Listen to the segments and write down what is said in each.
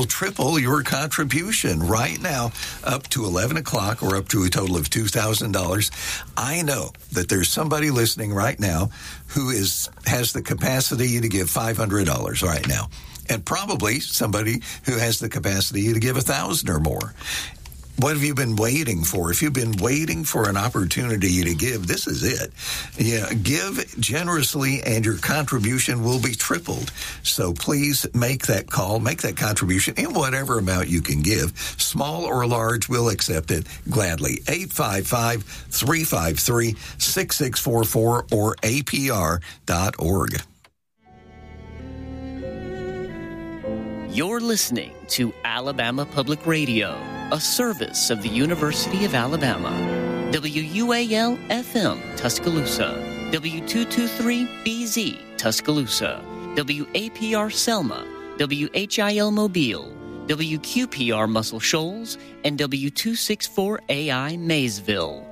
will triple your contribution right now up to 11 o'clock or up to a total of $2,000. I know that there's somebody listening right now who has the capacity to give $500 right now, and probably somebody who has the capacity to give $1,000 or more. What have you been waiting for? If you've been waiting for an opportunity to give, this is it. Yeah, give generously and your contribution will be tripled. So please make that call, make that contribution in whatever amount you can give. Small or large, we'll accept it gladly. 855-353-6644 or APR.org. You're listening to Alabama Public Radio, a service of the University of Alabama. WUAL-FM, Tuscaloosa. W223-BZ, Tuscaloosa. WAPR Selma. WHIL Mobile. WQPR Muscle Shoals. And W264AI Maysville.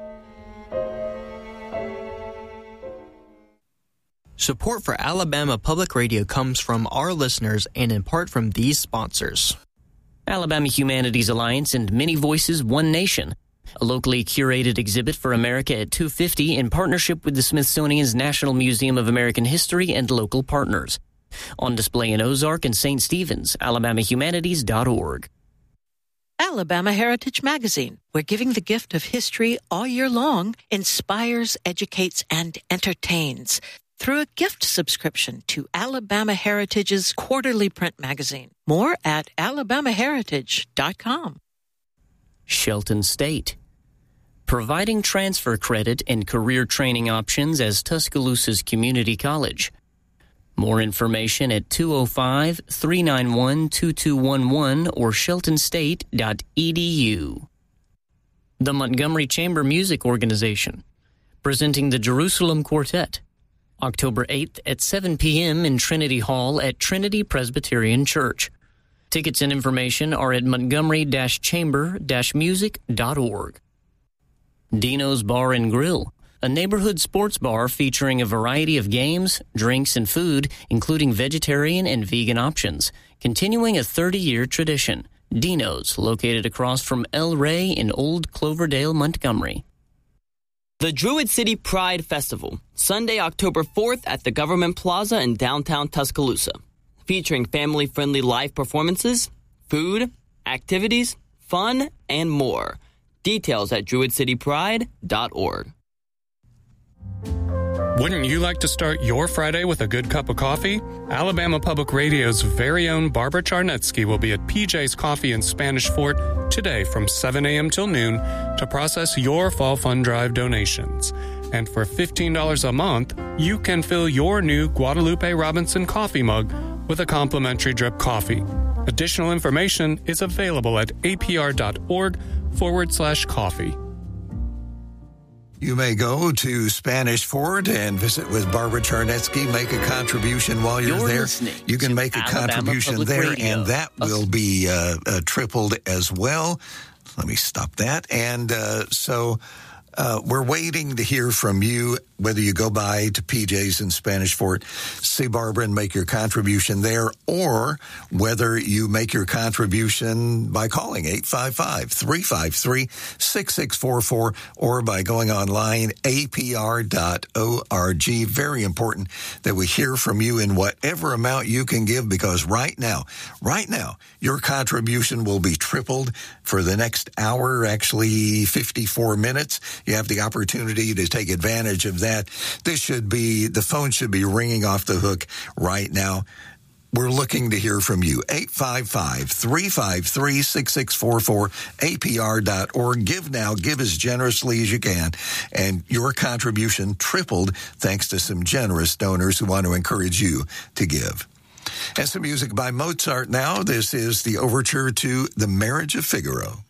Support for Alabama Public Radio comes from our listeners and in part from these sponsors. Alabama Humanities Alliance and Many Voices, One Nation, a locally curated exhibit for America at 250 in partnership with the Smithsonian's National Museum of American History and local partners. On display in Ozark and St. Stephen's, alabamahumanities.org. Alabama Heritage Magazine, where giving the gift of history all year long inspires, educates, and entertains through a gift subscription to Alabama Heritage's quarterly print magazine. More at alabamaheritage.com. Shelton State, providing transfer credit and career training options as Tuscaloosa's community college. More information at 205-391-2211 or sheltonstate.edu. The Montgomery Chamber Music Organization, presenting the Jerusalem Quartet, October 8th at 7 p.m. in Trinity Hall at Trinity Presbyterian Church. Tickets and information are at montgomery-chamber-music.org. Dino's Bar and Grill, a neighborhood sports bar featuring a variety of games, drinks, and food, including vegetarian and vegan options, continuing a 30-year tradition. Dino's, located across from El Rey in Old Cloverdale, Montgomery. The Druid City Pride Festival, Sunday, October 4th at the Government Plaza in downtown Tuscaloosa, featuring family-friendly live performances, food, activities, fun, and more. Details at druidcitypride.org. Wouldn't you like to start your Friday with a good cup of coffee? Alabama Public Radio's very own Barbara Charnetsky will be at PJ's Coffee in Spanish Fort today from 7 a.m. till noon to process your Fall Fund Drive donations. And for $15 a month, you can fill your new Guadalupe Robinson coffee mug with a complimentary drip coffee. Additional information is available at apr.org/coffee. You may go to Spanish Fort and visit with Barbara Charnetsky, make a contribution while you're there. You can make a contribution there, and that will be tripled as well. Let me stop that. And so we're waiting to hear from you, whether you go by to PJ's in Spanish Fort, see Barbara and make your contribution there, or whether you make your contribution by calling 855-353-6644 or by going online, apr.org. Very important that we hear from you in whatever amount you can give, because right now, your contribution will be tripled for the next hour, actually 54 minutes. You have the opportunity to take advantage of that. The phone should be ringing off the hook right now. We're looking to hear from you. 855-353-6644, apr.org. Give now. Give as generously as you can. And your contribution tripled thanks to some generous donors who want to encourage you to give. And some music by Mozart now. This is the overture to The Marriage of Figaro.